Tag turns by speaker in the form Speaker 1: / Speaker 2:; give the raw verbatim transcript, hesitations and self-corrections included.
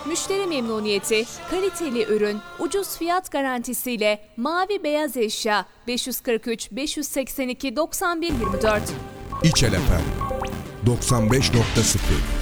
Speaker 1: Müşteri memnuniyeti, kaliteli ürün, ucuz fiyat garantisiyle Mavi Beyaz Eşya beş yüz kırk üç beş yüz seksen iki doksan bir yirmi dört.
Speaker 2: İçel Efendim doksan beş nokta sıfır